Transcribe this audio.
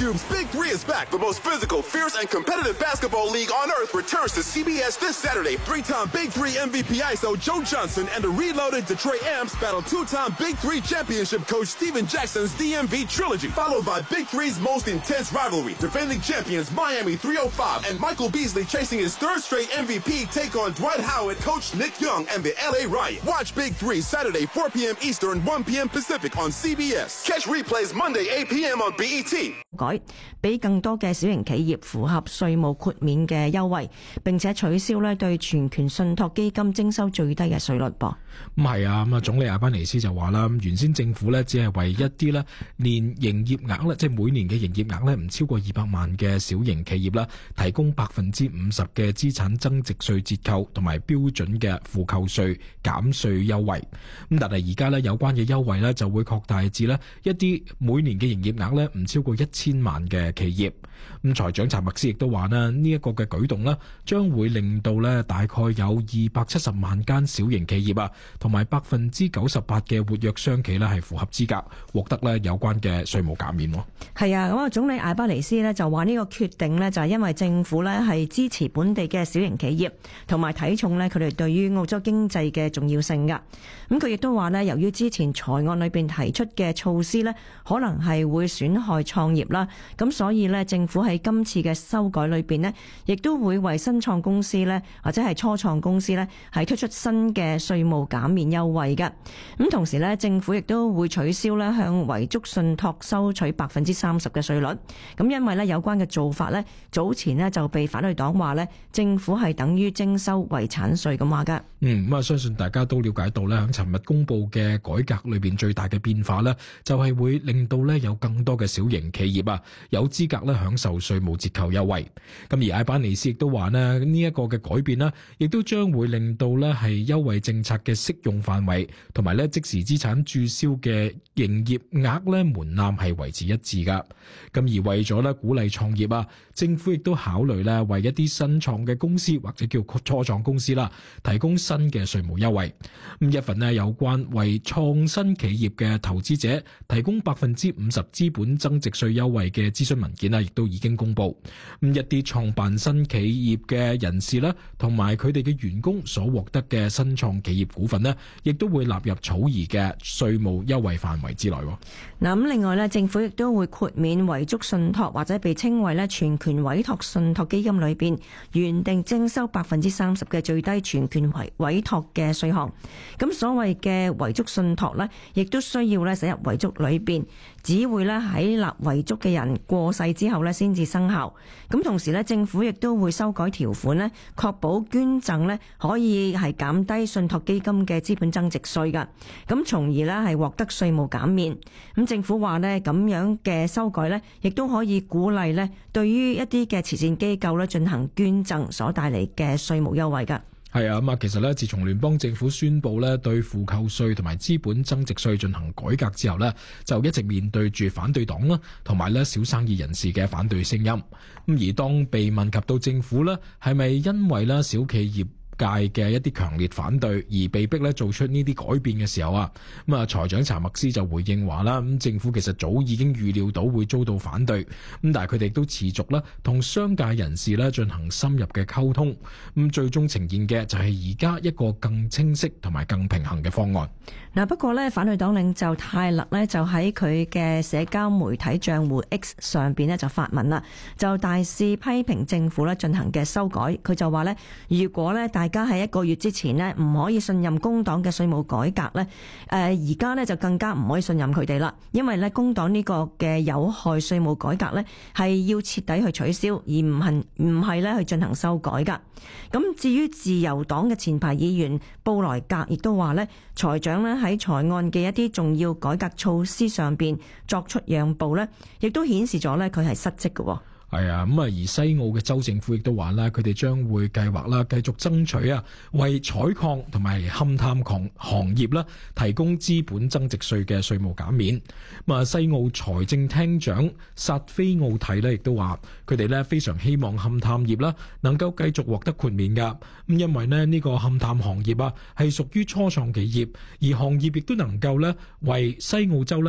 Cube's Big Three is back. The most physical, fierce, and competitive basketball league on earth returns to CBS this Saturday. Three-time Big Three MVP ISO Joe Johnson and the reloaded Detroit Amps battle two-time Big Three championship coach Steven Jackson's DMV trilogy, followed by Big Three's most intense rivalry. Defending champions Miami 305 and Michael Beasley chasing his third straight MVP take on Dwight Howard, coach Nick Young, and the LA Riot. Watch Big Three Saturday 4 p.m. Eastern, 1 p.m. Pacific on CBS. Catch replays Monday 8 p.m. on BET. 改俾更多嘅小型企業符合稅務豁免嘅優惠，並且取消咧對全權信託基金徵收最低嘅稅率噃。 係啊，總理阿班尼斯就話啦，原先政府咧只係為一啲咧年營業額咧，即係每年嘅營業額咧唔超過200萬嘅小型企業啦，提供50%嘅資產增值稅折扣同埋標準嘅負扣稅減稅優惠。咁但係而家咧有關嘅優惠咧就會擴大至咧一啲每年嘅營業額咧唔超過1000萬嘅企業。咁財長查默斯亦都話啦，呢一個嘅舉動咧將會令到咧大概有270萬間小型企業啊，同埋98%嘅活躍商企咧係符合資格獲得咧有關嘅稅務減免。 係啊，咁啊總理艾巴尼斯咧就話呢個決定咧就係因為政府咧係支持本地嘅小型企業，同埋睇重咧佢哋對於澳洲經濟嘅重要性噶。咁佢亦都話咧，由於之前財案裏邊提出嘅措施咧，可能係會損害創業啦，咁所以咧政府喺今次嘅修改裏邊咧，亦都會為新創公司咧或者係初創公司咧係推出新嘅稅務減免優惠嘅。咁同時咧，政府亦都會取消咧向遺囑信託收取30%嘅稅率。咁因為咧有關嘅做法咧，早前咧就被反對黨話咧，政府係等於徵收遺產稅咁話噶。 相信大家都了解到咧，喺尋日公布嘅改革裏邊最大嘅變化咧，就係會令到咧有更多嘅小型企業啊有資格咧享受稅務折扣優惠。咁而艾班尼斯亦都話咧，呢一個嘅改變咧，亦都將會令到咧係優惠政策嘅適用範圍同埋咧即時資產註銷嘅營業額咧門檻係維持一致噶。咁而為咗咧鼓勵創業啊，政府亦都考慮咧為一啲新創嘅公司或者叫初創公司啦，提供新嘅稅務優惠。咁一份咧有關為創新企業嘅投資者提供50%資本增值稅優惠嘅諮詢文件啦，亦都已經公布。咁一啲創辦新企業嘅人士啦，同埋佢哋嘅員工所獲得嘅新創企業股份呢，亦都會納入草擬嘅稅務優惠範圍之內。 咁另外咧，政府亦都會豁免遺囑信託或者被稱為咧全權委託信託基金裏邊原定徵收30%嘅最低全權委託嘅稅項。咁所謂嘅遺囑信託咧，亦都需要咧寫入遺囑裏邊，只會咧喺立遺囑嘅人過世之後咧先至生效。咁同時咧，政府亦都會修改條款咧，確保捐贈咧可以係減低信託基金嘅資本增值稅噶。咁從而咧係獲得稅務減免。咁政府話咧咁樣嘅修改咧，亦都可以鼓勵咧對於一啲嘅慈善機構咧進行捐贈所帶嚟嘅稅務優惠噶。 係啊，其實咧，自從聯邦政府宣布咧對負扣稅同埋資本增值稅進行改革之後咧，就一直面對住反對黨啦，同埋咧小生意人士嘅反對聲音。咁而當被問及到政府咧係咪因為咧小企業界嘅一啲強烈反對而被逼咧做出呢啲改變嘅時候啊，財長查默斯就回應話啦，政府其實早已經預料到會遭到反對，但係佢哋都持續啦同商界人士咧進行深入嘅溝通，最終呈現嘅就係而家一個更清晰同埋更平衡嘅方案。 不過咧，反對黨領袖泰勒咧就喺佢嘅社交媒體賬戶 X 上邊咧就發文啦，就大肆批評政府咧進行嘅修改。佢就話咧，如果咧大家喺1個月之前呢唔可以信任工黨嘅稅務改革咧，而家咧就更加唔可以信任佢哋啦，因為咧工黨呢個嘅有害稅務改革咧係要徹底去取消，而唔係咧去進行修改噶。咁至於自由黨嘅前排議員布萊格亦都話咧，財長咧喺財案嘅一啲重要改革措施上邊作出讓步咧，亦都顯示咗咧佢係失職嘅。 係啊，而西澳嘅州政府亦都話啦，佢哋將會計劃啦，繼續爭取啊，為採礦同埋勘探行業啦，提供資本增值稅嘅稅務減免。西澳財政廳長薩菲奧蒂咧，亦都話佢哋咧非常希望勘探業啦能夠繼續獲得豁免噶。因為呢個勘探行業啊係屬於初創企業，而行業亦都能夠咧為西澳洲咧